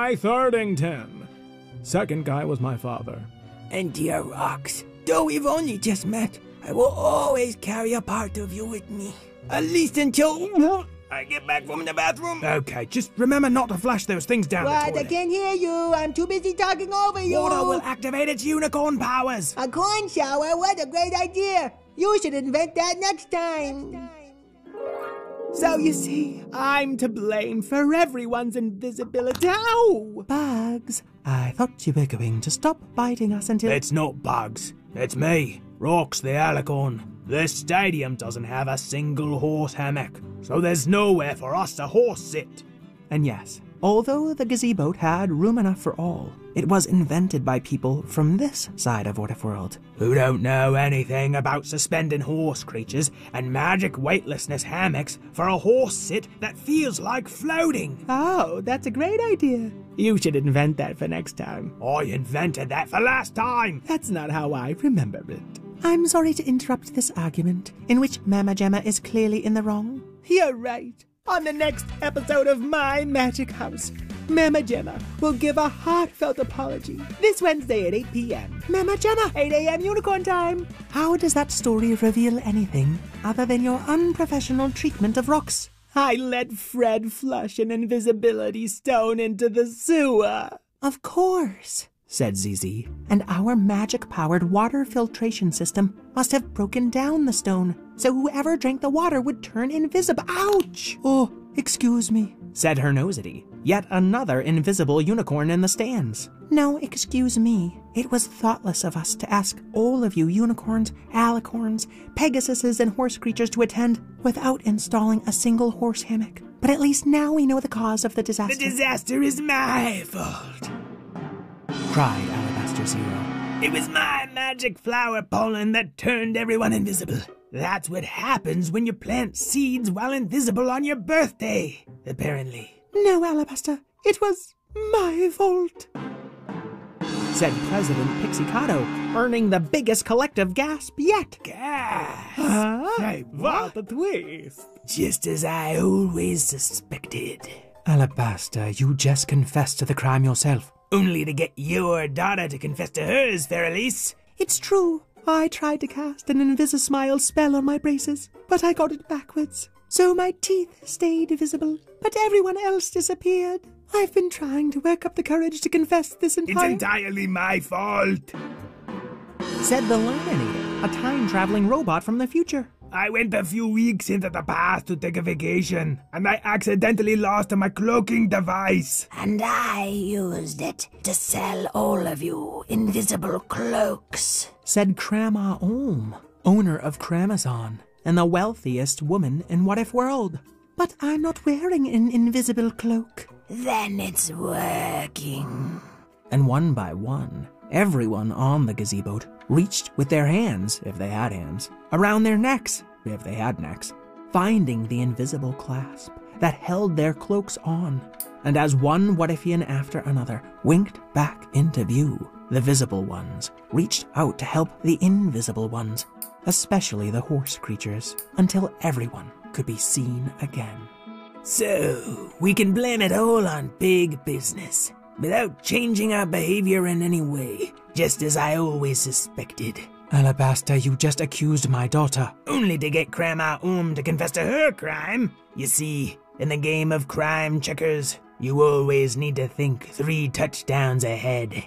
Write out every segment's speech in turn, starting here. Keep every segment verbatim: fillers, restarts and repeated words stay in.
Guy Thirdington. Second guy was my father. And dear Rox, though we've only just met, I will always carry a part of you with me. At least until I get back from the bathroom. Okay, just remember not to flush those things down What? the toilet. I can't hear you. I'm too busy talking over you. Water will activate its unicorn powers. A corn shower? What a great idea. You should invent that next time. So you see, I'm to blame for everyone's invisibility. Ow! Bugs, I thought you were going to stop biting us until... It's not Bugs. It's me, Rox the Alicorn. This stadium doesn't have a single horse hammock, so there's nowhere for us to horse sit. And yes, although the gazebo had room enough for all, it was invented by people from this side of What If World. Who don't know anything about suspending horse creatures and magic weightlessness hammocks for a horse sit that feels like floating. Oh, that's a great idea. You should invent that for next time. I invented that for last time. That's not how I remember it. I'm sorry to interrupt this argument, in which Mama Gemma is clearly in the wrong. You're right. On the next episode of My Magic House, Mama Gemma will give a heartfelt apology this Wednesday at eight p.m. Mama Gemma! eight a.m. unicorn time! How does that story reveal anything other than your unprofessional treatment of Rox? I let Fred flush an invisibility stone into the sewer. Of course, said Z Z, and our magic-powered water filtration system must have broken down the stone, so whoever drank the water would turn invisible. Ouch! Oh, excuse me, said her Nosity, yet another invisible unicorn in the stands. No, excuse me. It was thoughtless of us to ask all of you unicorns, alicorns, pegasuses, and horse creatures to attend without installing a single horse hammock. But at least now we know the cause of the disaster. The disaster is my fault, cried Alabaster Zero. It was my magic flower pollen that turned everyone invisible. That's what happens when you plant seeds while invisible on your birthday, apparently. No, Alabaster, it was my fault, said President Pixicado, earning the biggest collective gasp yet. Gasp! Huh? Hey, what a twist! Just as I always suspected. Alabaster, you just confessed to the crime yourself. Only to get your daughter to confess to hers, Feralise. It's true. I tried to cast an Invisismile spell on my braces, but I got it backwards. So my teeth stayed visible, but everyone else disappeared. I've been trying to work up the courage to confess this entire... It's entirely my fault, said the Learninator, a time-traveling robot from the future. I went a few weeks into the past to take a vacation, and I accidentally lost my cloaking device. And I used it to sell all of you invisible cloaks, said Crama Olm, owner of Cramazon, and the wealthiest woman in What If World. But I'm not wearing an invisible cloak. Then it's working. And one by one, everyone on the gazebo reached with their hands, if they had hands, around their necks, if they had necks, finding the invisible clasp that held their cloaks on. And as one what-ifian after another winked back into view, the visible ones reached out to help the invisible ones, especially the horse creatures, until everyone could be seen again. So, we can blame it all on big business, without changing our behavior in any way, just as I always suspected. Alabaster, you just accused my daughter. Only to get Crama Um to confess to her crime. You see, in the game of crime checkers, you always need to think three touchdowns ahead.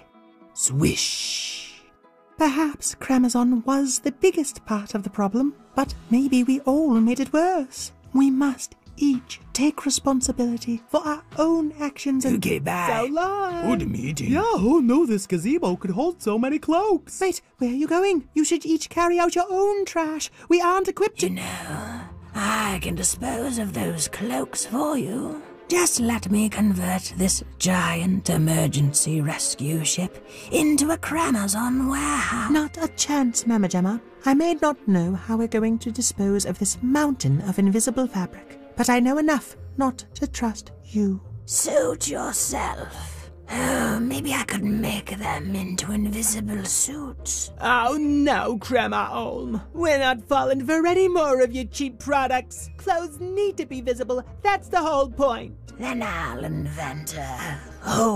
Swish. Perhaps Cramazon was the biggest part of the problem, but maybe we all made it worse. We must each take responsibility for our own actions and... Okay, bye. So long. Good meeting. Yeah, who knew this gazebo could hold so many cloaks? Wait, where are you going? You should each carry out your own trash. We aren't equipped to... You know, I can dispose of those cloaks for you. Just let me convert this giant emergency rescue ship into a Cramazon warehouse. Not a chance, Mama Gemma. I may not know how we're going to dispose of this mountain of invisible fabric, but I know enough not to trust you. Suit yourself. Oh, maybe I could make them into invisible suits. Oh no, Crema Olm. We're not falling for any more of your cheap products. Clothes need to be visible. That's the whole point. Then I'll invent a